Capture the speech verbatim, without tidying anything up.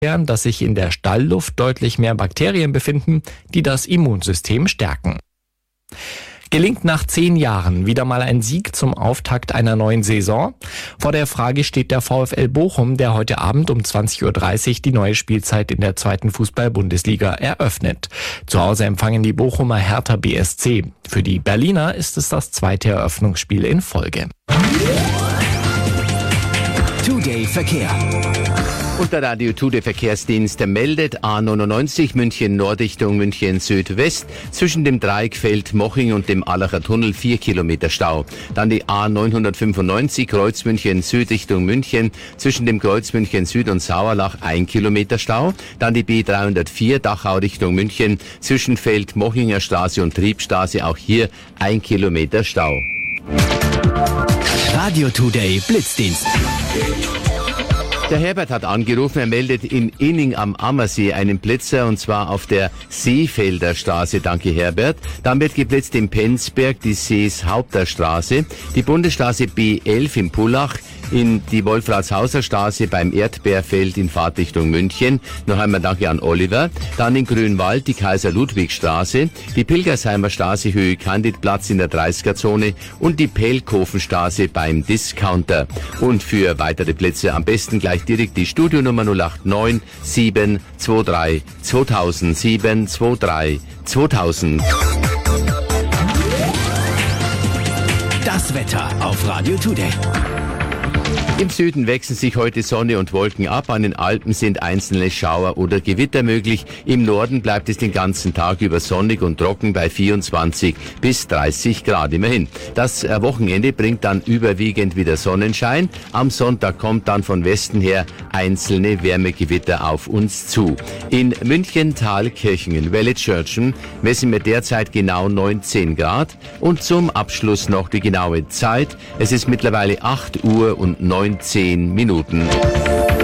dass sich in der Stallluft deutlich mehr Bakterien befinden, die das Immunsystem stärken. Gelingt nach zehn Jahren wieder mal ein Sieg zum Auftakt einer neuen Saison? Vor der Frage steht der VfL Bochum, der heute Abend um zwanzig Uhr dreißig die neue Spielzeit in der zweiten Fußball-Bundesliga eröffnet. Zu Hause empfangen die Bochumer Hertha B S C. Für die Berliner ist es das zweite Eröffnungsspiel in Folge. Today Verkehr. Und der Radio Today Verkehrsdienst meldet A neunundneunzig München Nordrichtung München Südwest zwischen dem Dreieckfeld Moching und dem Allacher Tunnel vier Kilometer Stau. Dann die A neunhundertfünfundneunzig Kreuz München Süd Richtung München zwischen dem Kreuz München Süd und Sauerlach ein Kilometer Stau. Dann die B dreihundertvier Dachau Richtung München zwischen Feld Mochinger Straße und Triebstraße, auch hier ein Kilometer Stau. Radio Today Blitzdienst. Der Herbert hat angerufen, er meldet in Inning am Ammersee einen Blitzer, und zwar auf der Seefelder Straße. Danke, Herbert. Dann wird geblitzt in Penzberg die Seeshaupter Straße, die Bundesstraße B elf in Pullach, in die Wolfratshauser Straße beim Erdbeerfeld in Fahrtrichtung München. Noch einmal danke an Oliver. Dann in Grünwald die Kaiser-Ludwig-Straße, die Pilgersheimer Straße Höhe Candidplatz in der dreißiger-Zone und die Pelkhofenstraße beim Discounter. Und für weitere Plätze am besten gleich direkt die Studionummer null acht neun sieben zwei drei zweitausend sieben zwei drei zweitausend. Das Wetter auf Radio Today. Im Süden wechseln sich heute Sonne und Wolken ab. An den Alpen sind einzelne Schauer oder Gewitter möglich. Im Norden bleibt es den ganzen Tag über sonnig und trocken bei vierundzwanzig bis dreißig Grad immerhin. Das Wochenende bringt dann überwiegend wieder Sonnenschein. Am Sonntag kommt dann von Westen her einzelne Wärmegewitter auf uns zu. In München, Thalkirchen, in Wellitzschörtchen messen wir derzeit genau neunzehn Grad. Und zum Abschluss noch die genaue Zeit. Es ist mittlerweile acht Uhr und neunzehn Minuten.